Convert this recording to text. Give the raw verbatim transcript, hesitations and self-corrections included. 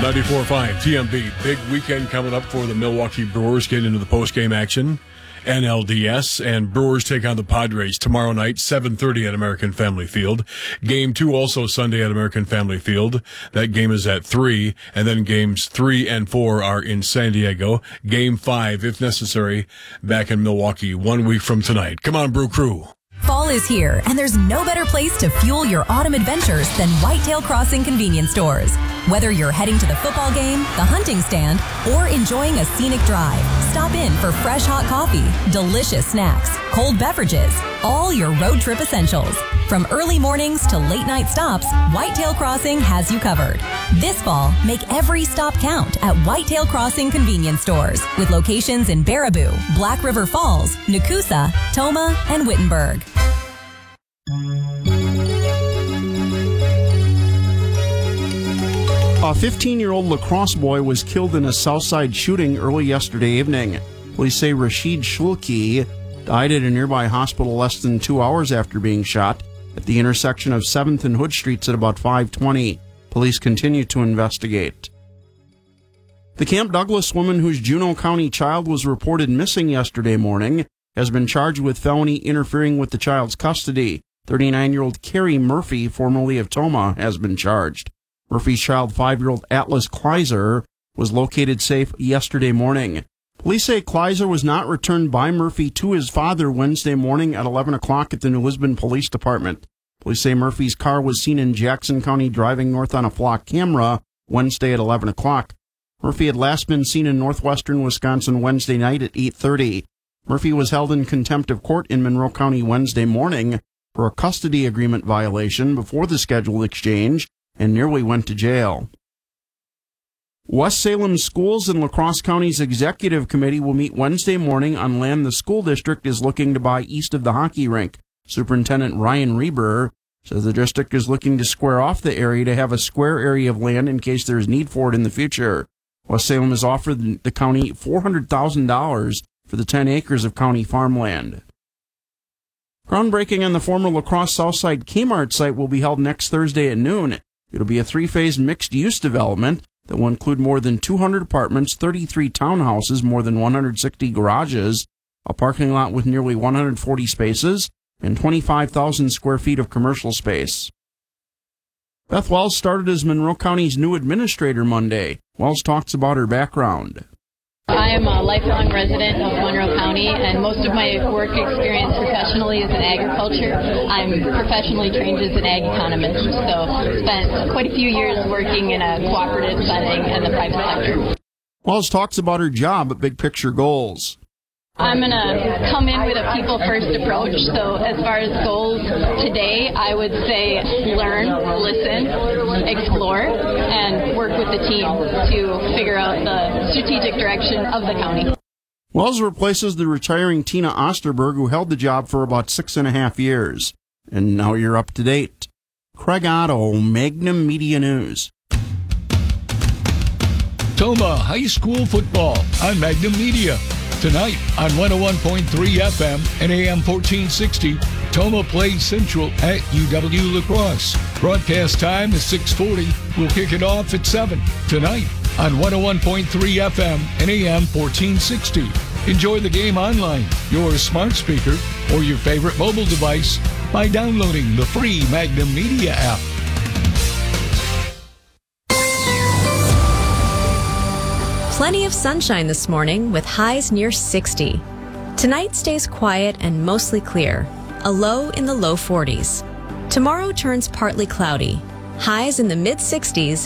ninety-four point five T M B. Big weekend coming up for the Milwaukee Brewers. Get into the post-game action. N L D S and Brewers take on the Padres tomorrow night, seven thirty at American Family Field. Game two also Sunday at American Family Field. That game is at three, and then games three and four are in San Diego. Game five, if necessary, back in Milwaukee one week from tonight. Come on, Brew Crew. Fall is here, and there's no better place to fuel your autumn adventures than Whitetail Crossing convenience stores. Whether you're heading to the football game, the hunting stand, or enjoying a scenic drive, stop in for fresh hot coffee, delicious snacks, cold beverages, all your road trip essentials. From early mornings to late night stops, Whitetail Crossing has you covered. This fall, make every stop count at Whitetail Crossing convenience stores with locations in Baraboo, Black River Falls, Nakusa, Toma, and Wittenberg. A fifteen-year-old lacrosse boy was killed in a Southside shooting early yesterday evening. Police say Rashid Shulki died at a nearby hospital less than two hours after being shot at the intersection of seventh and Hood Streets at about five twenty. Police continue to investigate. The Camp Douglas woman whose Juneau County child was reported missing yesterday morning has been charged with felony interfering with the child's custody. thirty-nine-year-old Carrie Murphy, formerly of Toma, has been charged. Murphy's child, five-year-old Atlas Kleiser, was located safe yesterday morning. Police say Kleiser was not returned by Murphy to his father Wednesday morning at eleven o'clock at the New Lisbon Police Department. Police say Murphy's car was seen in Jackson County driving north on a flock camera Wednesday at eleven o'clock. Murphy had last been seen in northwestern Wisconsin Wednesday night at eight thirty. Murphy was held in contempt of court in Monroe County Wednesday morning for a custody agreement violation before the scheduled exchange and nearly went to jail. West Salem Schools and La Crosse County's Executive Committee will meet Wednesday morning on land the school district is looking to buy east of the hockey rink. Superintendent Ryan Reber says the district is looking to square off the area to have a square area of land in case there is need for it in the future. West Salem has offered the county four hundred thousand dollars for the ten acres of county farmland. Groundbreaking on the former La Crosse Southside Kmart site will be held next Thursday at noon. It'll be a three-phase mixed-use development that will include more than two hundred apartments, thirty-three townhouses, more than one hundred sixty garages, a parking lot with nearly one hundred forty spaces, and twenty-five thousand square feet of commercial space. Beth Wells started as Monroe County's new administrator Monday. Wells talks about her background. I am a lifelong resident of Monroe County, and most of my work experience professionally is in agriculture. I'm professionally trained as an ag economist, so spent quite a few years working in a cooperative setting in the private sector. Wells talks about her job at Big Picture Goals. I'm going to come in with a people-first approach. So as far as goals today, I would say learn, listen, explore, and work with the team to figure out the strategic direction of the county. Wells replaces the retiring Tina Osterberg, who held the job for about six and a half years. And now you're up to date. Craig Otto, Magnum Media News. Toma High School football on Magnum Media. Tonight on one oh one point three F M and A M fourteen sixty, Toma plays Central at U W La Crosse. Broadcast time is six forty. We'll kick it off at seven. Tonight on one oh one point three F M and A M fourteen sixty. Enjoy the game online, your smart speaker, or your favorite mobile device by downloading the free Magnum Media app. Plenty of sunshine this morning with highs near sixty. Tonight stays quiet and mostly clear, a low in the low forties. Tomorrow turns partly cloudy, highs in the mid sixties